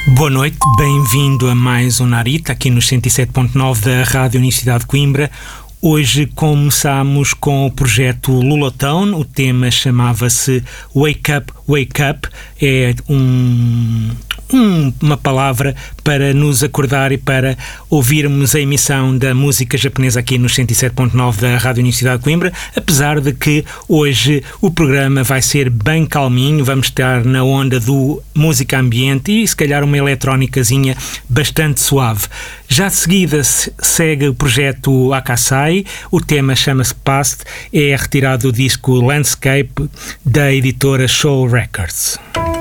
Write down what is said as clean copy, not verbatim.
Boa noite, bem-vindo a mais um Narita aqui nos 107.9 da Rádio Universidade de Coimbra. Hoje começamos com o projeto Lullotone. O tema chamava-se Wake Up, Wake Up. É uma palavra para nos acordar e para ouvirmos a emissão da música japonesa aqui nos 107.9 da Rádio Universidade de Coimbra, apesar de que hoje o programa vai ser bem calminho, vamos estar na onda do música ambiente e se calhar uma eletrónicazinha bastante suave. Já de seguida segue o projeto Akasai, o tema chama-se Past, é retirado do disco Landscape da editora Show Records.